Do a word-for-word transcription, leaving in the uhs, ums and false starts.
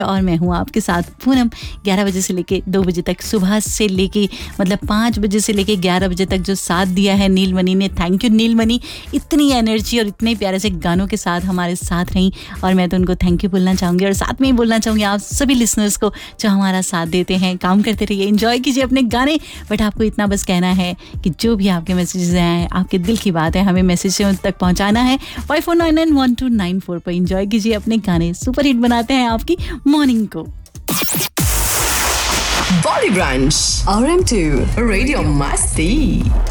और मैं हूँ आपके साथ पूनम। ग्यारह बजे से लेके दो बजे तक, सुबह से लेके मतलब पाँच बजे से लेके ग्यारह बजे तक जो साथ दिया है नीलमणि ने, थैंक यू नीलमणि। इतनी एनर्जी और इतने प्यारे से गानों के साथ हमारे साथ रहीं और मैं तो उनको थैंक यू बोलना चाहूँगी। और साथ में ही बोलना चाहूँगी आप सभी लिसनर्स को जो हमारा साथ देते हैं। काम करते रहिए, एंजॉय कीजिए अपने गाने, बट आपको इतना बस कहना है कि जो भी आपके मैसेजेस हैं, आपके दिल की बात है, हमें मैसेज तक पहुँचाना है। Five four nine nine one two nine four पर एंजॉय कीजिए अपने गाने, सुपर हिट बनाते हैं आपकी मॉर्निंग को। Body Brunch R M two Radio Masti।